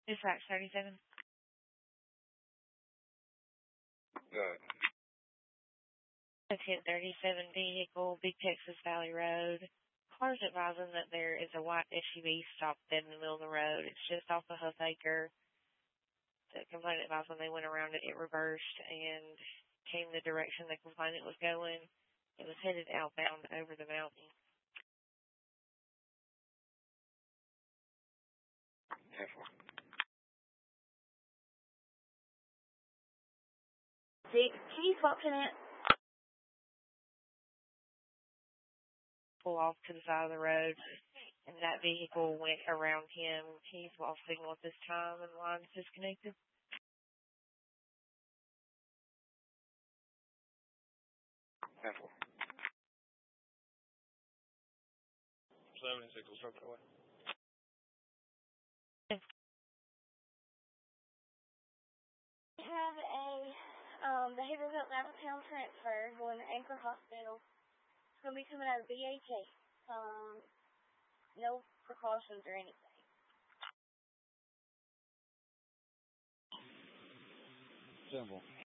Dispatch 37. Good. A 1037 vehicle, Big Texas Valley Road. Cars advising that there is a white SUV stopped dead in the middle of the road. It's just off of Huffacre. The complainant advised when they went around it, it reversed and came the direction the complainant was going. It was headed outbound over the mountain. 10-4. 6, can you swap to that? Pull off to the side of the road, and that vehicle went around him. He's lost signal at this time, and the line's disconnected. 10-4. 76 will start that way. We have a behavioral health out-of-town transfer going to Anchor Hospital. It's going to be coming out of BHA. No precautions or anything. Simple.